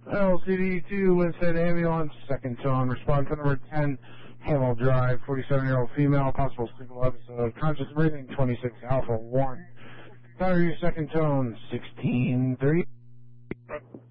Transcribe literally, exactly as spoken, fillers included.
L C D two, Winston Ambulance, second tone, response to number ten, Hamel Drive, forty-seven-year-old female, possible sleepable episode, conscious breathing, twenty-six Alpha one. Battery second tone, sixteen three.